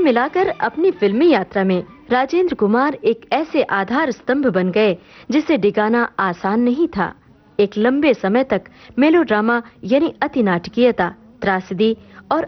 मिलाकर अपनी फिल्मी यात्रा में राजेंद्र कुमार एक ऐसे आधार स्तंभ बन गए जिसे डिगाना आसान नहीं था। एक लंबे समय तक मेलोड्रामा यानी अति नाटकीयता, त्रासदी और